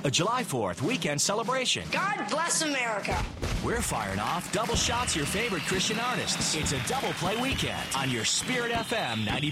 a July 4th weekend celebration. God bless America. We're firing off double shots of your favorite Christian artists. It's a double play weekend on your Spirit FM 90.